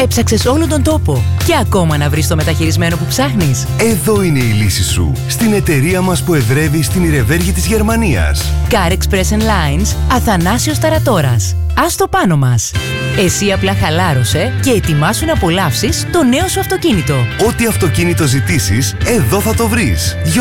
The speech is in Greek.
Έψαξες όλο τον τόπο και ακόμα να βρεις το μεταχειρισμένο που ψάχνεις? Εδώ είναι η λύση σου, στην εταιρεία μας που εδρεύει στην Ιρεβέργη της Γερμανίας. Car Express Lines, Αθανάσιος Ταρατόρας. Ας το πάνω μας. Εσύ απλά χαλάρωσε και ετοιμάσου να απολαύσεις το νέο σου αυτοκίνητο. Ό,τι αυτοκίνητο ζητήσεις, εδώ θα το βρεις.